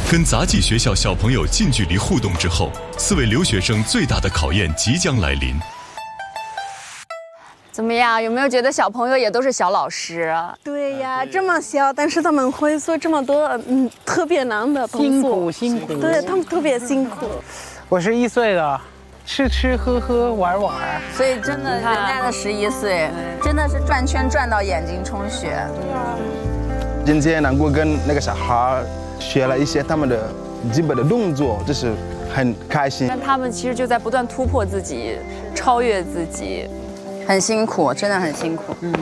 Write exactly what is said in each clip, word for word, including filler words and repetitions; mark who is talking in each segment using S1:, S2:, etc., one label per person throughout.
S1: 跟杂技学校小朋友近距离互动之后，四位留学生最大的考验即将来临。
S2: 怎么样？有没有觉得小朋友也都是小老师？
S3: 对呀，这么小，但是他们会做这么多嗯特别难的动作，
S4: 辛苦辛苦。
S3: 对他们特别辛苦。
S4: 我是一岁的，吃吃喝喝玩玩。
S2: 所以真的，人家的十一岁，真的是转圈转到眼睛充血。
S5: 今天能够跟那个小孩学了一些他们的基本的动作，这是很开心。
S2: 但他们其实就在不断突破自己，超越自己，很辛苦，真的很辛苦。嗯。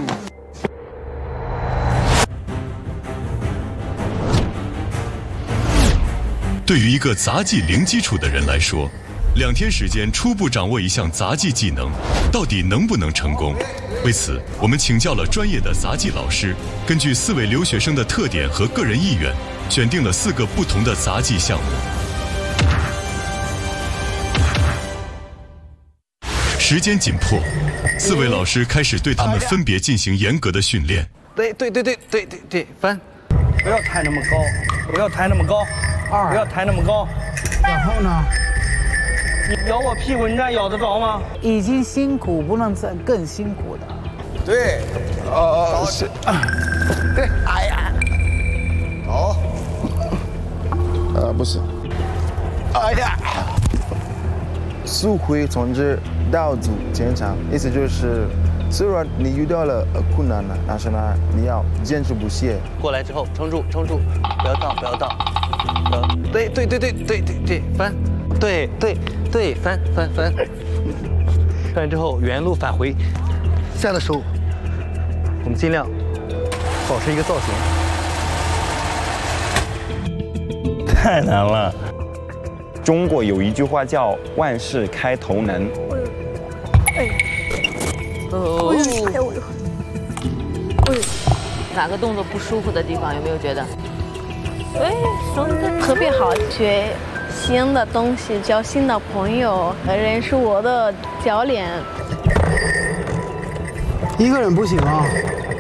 S1: 对于一个杂技零基础的人来说，两天时间初步掌握一项杂技技能，到底能不能成功？为此，我们请教了专业的杂技老师，根据四位留学生的特点和个人意愿，选定了四个不同的杂技项目。时间紧迫，四位老师开始对他们分别进行严格的训练。
S4: 对对对对对对对，翻，不要抬那么高，不要抬那么高，二，不要抬那么高。然后呢？你咬我屁股，你这咬得着吗？已经辛苦，不能再更辛苦的。
S5: 对，哦是，对，哎呀，好，呃不是，哎呀，速回从这到组前场，意思就是虽然你遇到了困难了，但是呢你要坚持不懈。
S4: 过来之后撑住撑住，不要倒不要倒，不要，对对对对对对对，翻，对对对翻翻翻，翻完之后原路返回，下的时候我们尽量保持一个造型。
S6: 太难了。中国有一句话叫“万事开头难”。
S3: 哎，哦，哎呦，哎，
S7: 哪个动作不舒服的地方？有没有觉得？
S3: 哎，说的特别好，学新的东西，交新的朋友，认识我的教练。
S4: 一个人不行啊，